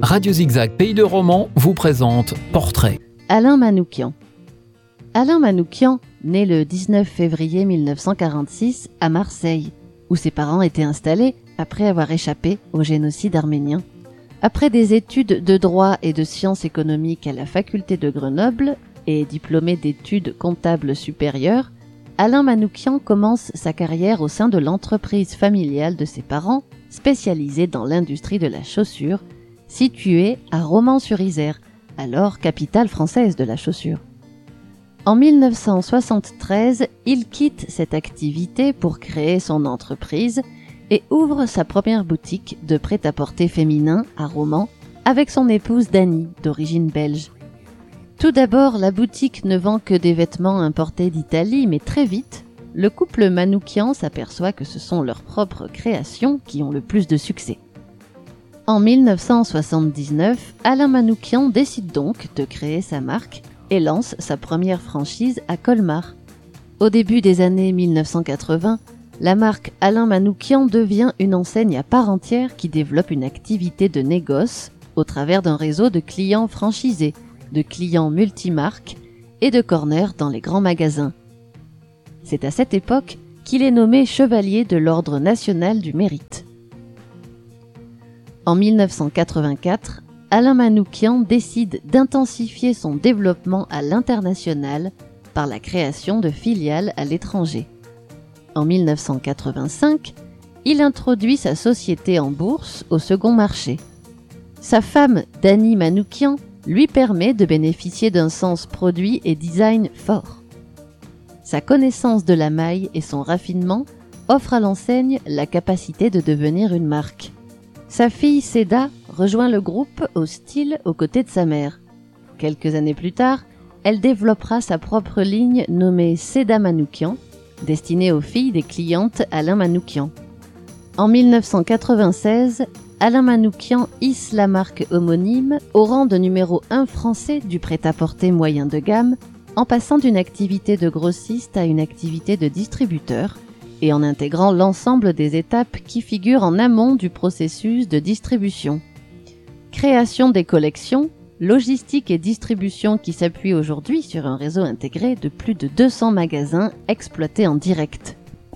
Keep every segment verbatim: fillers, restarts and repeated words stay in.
Radio Zigzag Pays de Romans vous présente Portrait. Alain Manoukian. Alain Manoukian, né le dix-neuf février mille neuf cent quarante-six à Marseille, où ses parents étaient installés après avoir échappé au génocide arménien. Après des études de droit et de sciences économiques à la faculté de Grenoble et diplômé d'études comptables supérieures, Alain Manoukian commence sa carrière au sein de l'entreprise familiale de ses parents, spécialisée dans l'industrie de la chaussure, située à Romans-sur-Isère, alors capitale française de la chaussure. En mille neuf cent soixante-treize, il quitte cette activité pour créer son entreprise et ouvre sa première boutique de prêt-à-porter féminin à Romans avec son épouse Dany, d'origine belge. Tout d'abord, la boutique ne vend que des vêtements importés d'Italie, mais très vite, le couple Manoukian s'aperçoit que ce sont leurs propres créations qui ont le plus de succès. En mille neuf cent soixante-dix-neuf, Alain Manoukian décide donc de créer sa marque et lance sa première franchise à Colmar. Au début des années mille neuf cent quatre-vingts, la marque Alain Manoukian devient une enseigne à part entière qui développe une activité de négoce au travers d'un réseau de clients franchisés, de clients multimarques et de corners dans les grands magasins. C'est à cette époque qu'il est nommé chevalier de l'Ordre national du mérite. En mille neuf cent quatre-vingt-quatre, Alain Manoukian décide d'intensifier son développement à l'international par la création de filiales à l'étranger. En mille neuf cent quatre-vingt-cinq, il introduit sa société en bourse au second marché. Sa femme, Dany Manoukian, lui permet de bénéficier d'un sens produit et design fort. Sa connaissance de la maille et son raffinement offrent à l'enseigne la capacité de devenir une marque. Sa fille Seda rejoint le groupe au style aux côtés de sa mère. Quelques années plus tard, elle développera sa propre ligne nommée Seda Manoukian, destinée aux filles des clientes Alain Manoukian. En mille neuf cent quatre-vingt-seize, Alain Manoukian hisse la marque homonyme au rang de numéro un français du prêt-à-porter moyen de gamme, en passant d'une activité de grossiste à une activité de distributeur et en intégrant l'ensemble des étapes qui figurent en amont du processus de distribution. Création des collections, logistique et distribution qui s'appuie aujourd'hui sur un réseau intégré de plus de deux cents magasins exploités en direct.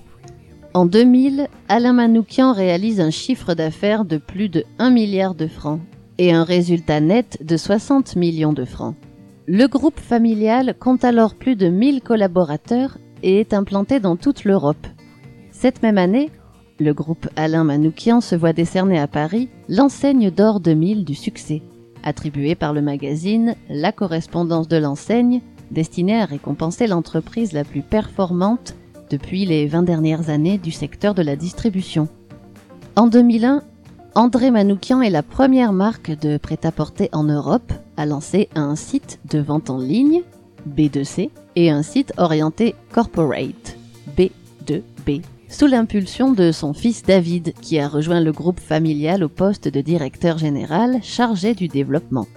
En deux mille, Alain Manoukian réalise un chiffre d'affaires de plus de un milliard de francs et un résultat net de soixante millions de francs. Le groupe familial compte alors plus de mille collaborateurs et est implanté dans toute l'Europe. Cette même année, le groupe Alain Manoukian se voit décerner à Paris l'enseigne d'or deux mille du succès, attribuée par le magazine La Correspondance de l'enseigne, destinée à récompenser l'entreprise la plus performante depuis les vingt dernières années du secteur de la distribution. En deux mille un, André Manoukian est la première marque de prêt-à-porter en Europe à lancer un site de vente en ligne, B deux C, et un site orienté corporate, B deux B, sous l'impulsion de son fils David, qui a rejoint le groupe familial au poste de directeur général chargé du développement.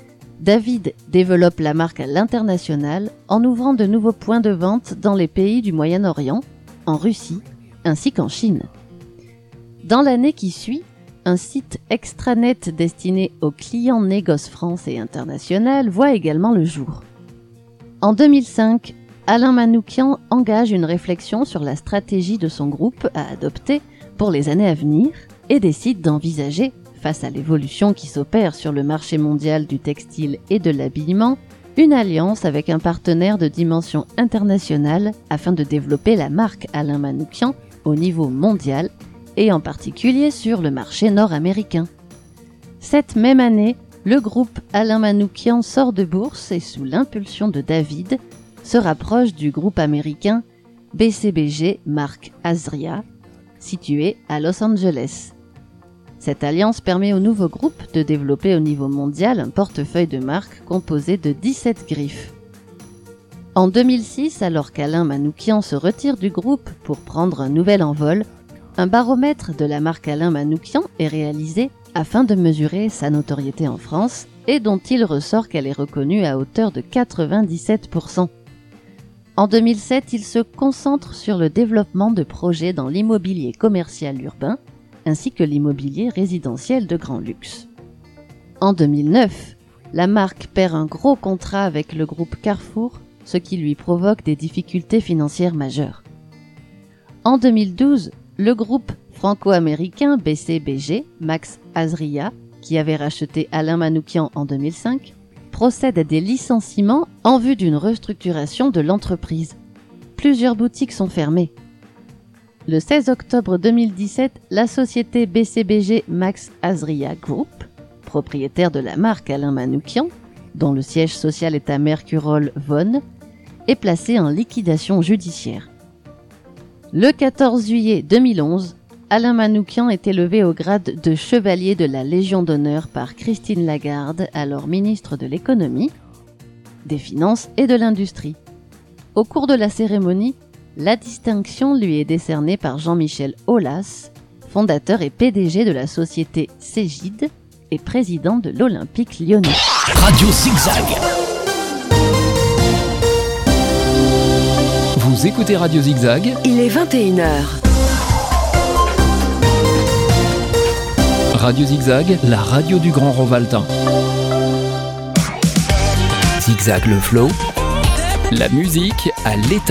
David développe la marque à l'international en ouvrant de nouveaux points de vente dans les pays du Moyen-Orient, en Russie, ainsi qu'en Chine. Dans l'année qui suit, un site extranet destiné aux clients négoce France et international voit également le jour. En deux mille cinq, Alain Manoukian engage une réflexion sur la stratégie de son groupe à adopter pour les années à venir et décide d'envisager, face à l'évolution qui s'opère sur le marché mondial du textile et de l'habillement, une alliance avec un partenaire de dimension internationale afin de développer la marque Alain Manoukian au niveau mondial et en particulier sur le marché nord-américain. Cette même année, le groupe Alain Manoukian sort de bourse et sous l'impulsion de David, se rapproche du groupe américain B C B G Mark Azria, situé à Los Angeles. Cette alliance permet au nouveau groupe de développer au niveau mondial un portefeuille de marques composé de dix-sept griffes. En deux mille six, alors qu'Alain Manoukian se retire du groupe pour prendre un nouvel envol, un baromètre de la marque Alain Manoukian est réalisé afin de mesurer sa notoriété en France et dont il ressort qu'elle est reconnue à hauteur de quatre-vingt-dix-sept pour cent. En deux mille sept, il se concentre sur le développement de projets dans l'immobilier commercial urbain, ainsi que l'immobilier résidentiel de grand luxe. En deux mille neuf, la marque perd un gros contrat avec le groupe Carrefour, ce qui lui provoque des difficultés financières majeures. En deux mille douze, le groupe franco-américain B C B G, Max Azria, qui avait racheté Alain Manoukian en deux mille cinq, procède à des licenciements en vue d'une restructuration de l'entreprise. Plusieurs boutiques sont fermées. Le seize octobre deux mille dix-sept, la société B C B G Max Azria Group, propriétaire de la marque Alain Manoukian, dont le siège social est à Mercurol-Vonne, est placée en liquidation judiciaire. Le quatorze juillet deux mille onze, Alain Manoukian est élevé au grade de chevalier de la Légion d'honneur par Christine Lagarde, alors ministre de l'économie, des finances et de l'industrie. Au cours de la cérémonie, la distinction lui est décernée par Jean-Michel Aulas, fondateur et P D G de la société Cégide et président de l'Olympique lyonnais. Radio Zigzag. Vous écoutez Radio Zigzag. Il est vingt et une heures. Radio Zigzag, la radio du Grand Rovaltin. Zigzag le flow, la musique à l'état.